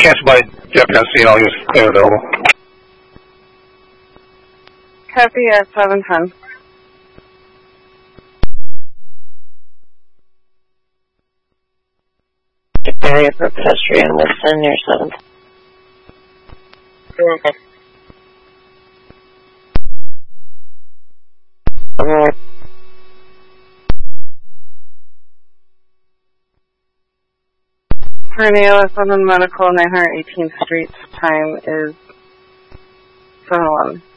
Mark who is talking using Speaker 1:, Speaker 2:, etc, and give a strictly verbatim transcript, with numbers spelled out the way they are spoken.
Speaker 1: cancel by Jeff Encino. He was available.
Speaker 2: Copy at seven ten.
Speaker 3: Area for pedestrian Wilson near seventh. Alright.
Speaker 2: Tornado Southern Medical, nine hundred eighteenth Street. Time is seven eleven.